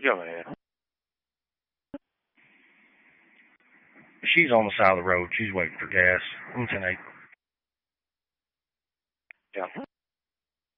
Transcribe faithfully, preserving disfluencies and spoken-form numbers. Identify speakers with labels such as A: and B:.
A: Go ahead.
B: She's on the side of the road. She's waiting for gas. Okay.
A: Yeah.